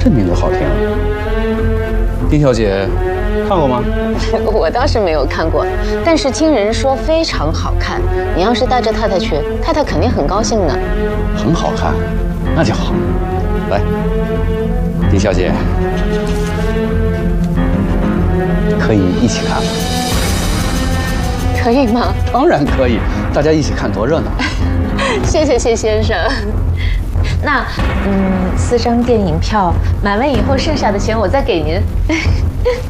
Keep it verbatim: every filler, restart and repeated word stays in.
这名字好听。丁小姐，看过吗？ 我倒是没有看过，但是听人说非常好看。你要是带着太太去，太太肯定很高兴呢。 很好看，那就好。来，丁小姐，可以一起看吗？ 可以吗？ 当然可以，大家一起看多热闹。 谢谢谢先生。那嗯，四张电影票买完以后，剩下的钱我再给您。